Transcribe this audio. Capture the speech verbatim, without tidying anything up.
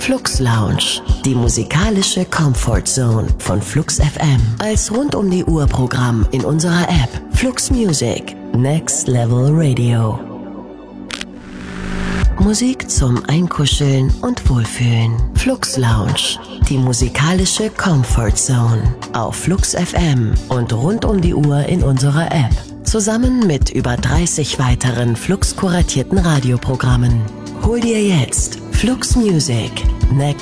Flux Lounge, die musikalische Comfort Zone von Flux F M. Als rund-um-die-Uhr-Programm in unserer App Flux Music, Next Level Radio. Musik zum Einkuscheln und Wohlfühlen. Flux Lounge, die musikalische Comfort Zone auf Flux F M und rund um die Uhr in unserer App. Zusammen mit über dreißig weiteren Flux-kuratierten Radioprogrammen. Hol dir jetzt Flux Music, Next